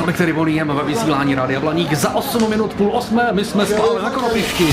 Tolik tedy volím ve vysílání Rádia Blaník za 8 minut půl 8. My jsme spali na konopišti.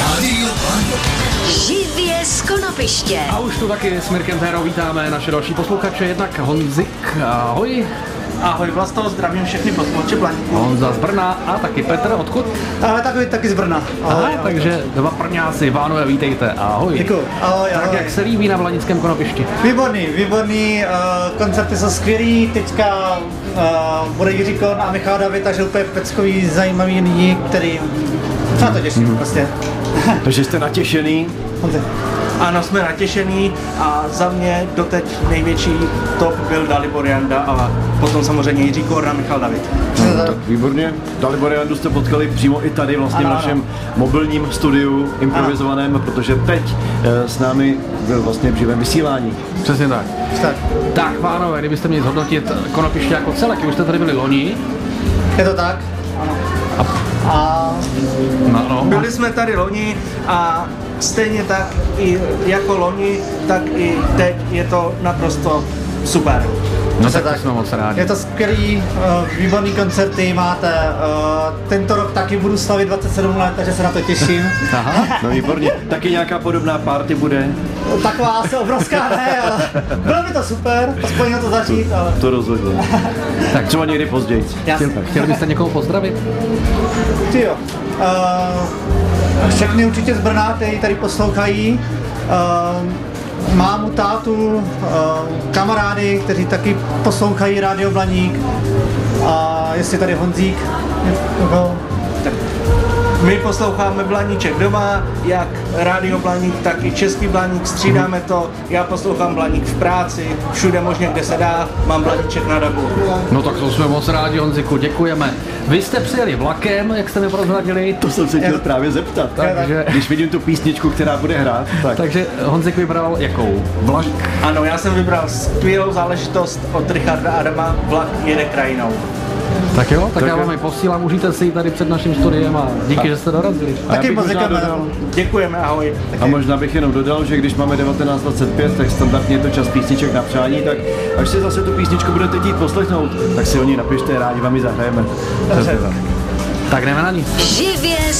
Živě z konopiště. A už tu taky s Mirkem Térou vítáme naše další posluchače, jednak Honzik, ahoj. Ahoj Vlasto, zdravím všechny posluchače Blaníku. Honza z Brna a taky Petr, odkud? Taky z Brna. Ahoj, Aha, takže dva Brňáci, Vánové, vítejte, ahoj. Děkuji. Ahoj, Tak ahoj. jak se líbí na Blanickém konopišti? Výborný, koncerty jsou skvělý, teďka bude Jiří Kohn a Michal David, takže úplně peckový, zajímavý lidi, který se na to těším prostě. Takže jste natěšený? Ano, jsme natěšený a za mě doteď největší top byl Dalibor Janda a potom samozřejmě Jiří Kohn a Michal David. Tak výborně. Dalibor Jandu jste potkali přímo i tady vlastně v našem mobilním studiu improvizovaném, protože teď s námi byl vlastně v živém vysílání. Přesně tak. Tak, Vánové, kdybyste měli zhodnotit konopiště jako celek, už jste tady byli loni. Je to tak? Ano. No. Byli jsme tady loni a stejně tak i jako loni, tak i teď je to naprosto super. No tak jsme moc rádi. Je to skvělý, výborný koncerty máte. Tento rok taky budu slavit 27 let, takže se na to těším. Aha. No výborně. Taky nějaká podobná party bude? Taková asi obrovská ne, ale bylo by to super, aspoň na to zažít, ale... To rozhodně. Tak Třeba někdy později. chtěli byste někoho pozdravit? Ty jo. Všechny určitě z Brna, kteří tady poslouchají. Mámu, tátu, kamarády, kteří taky poslouchají Rádio Blaník. A jestli tady Honzík. My posloucháme Blaníček doma, jak Rádio Blaník, tak i Český Blaník, střídáme to. Já poslouchám Blaník v práci, všude možně, kde se dá, mám Blaníček na dabu. No tak to jsme moc rádi, Honziku, děkujeme. Vy jste přijeli vlakem, jak jste mi prozradili. To jsem se chtěl právě zeptat. Takže- Když vidím tu písničku, která bude hrát, tak... Takže Honzik vybral jakou? Vlak. Ano, já jsem vybral skvělou záležitost od Richarda Adama, Vlak jede krajinou. Tak jo, tak já Tak vám ji posílám, užijte si ji tady před naším studiem a díky, že jste dorazili. A já Taky bych moc možná děkujeme. dodal- Děkujeme, ahoj. A možná bych jenom dodal, že když máme 19:25, tak standardně je to čas písniček na přání, tak až si zase tu písničku budete chtít poslechnout, tak si o ní napište, rádi vám ji zahrajeme. Tak jdeme na ní. Živě